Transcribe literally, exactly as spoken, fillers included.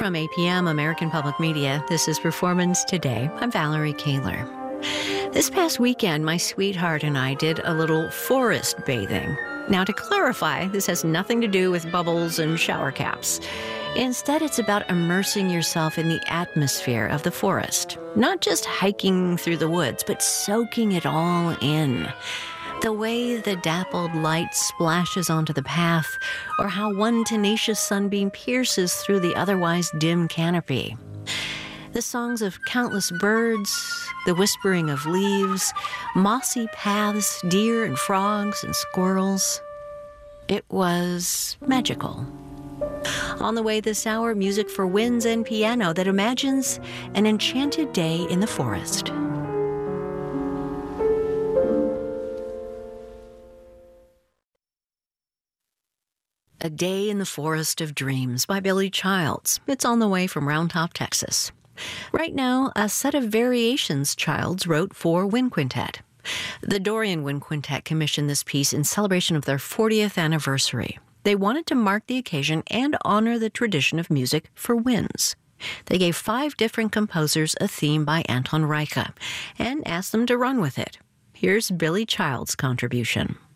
From A P M, American Public Media, this is Performance Today. I'm Valerie Kaler. This past weekend, my sweetheart and I did a little forest bathing. Now, to clarify, this has nothing to do with bubbles and shower caps. Instead, it's about immersing yourself in the atmosphere of the forest. Not just hiking through the woods, but soaking it all in. The way the dappled light splashes onto the path, or how one tenacious sunbeam pierces through the otherwise dim canopy. The songs of countless birds, the whispering of leaves, mossy paths, deer and frogs and squirrels. It was magical. On the way this hour, music for winds and piano that imagines an enchanted day in the forest. A Day in the Forest of Dreams by Billy Childs. It's on the way from Round Top, Texas. Right now, a set of variations Childs wrote for Wind Quintet. The Dorian Wind Quintet commissioned this piece in celebration of their fortieth anniversary. They wanted to mark the occasion and honor the tradition of music for winds. They gave five different composers a theme by Anton Reicha and asked them to run with it. Here's Billy Childs' contribution.